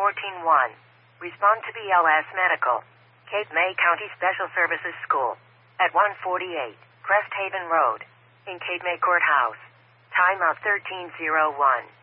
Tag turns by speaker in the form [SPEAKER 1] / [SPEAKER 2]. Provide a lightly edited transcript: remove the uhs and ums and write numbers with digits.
[SPEAKER 1] 14-1. Respond to BLS Medical. Cape May County Special Services School. At 148 Crest Haven Road. In Cape May Courthouse. Timeout 1301.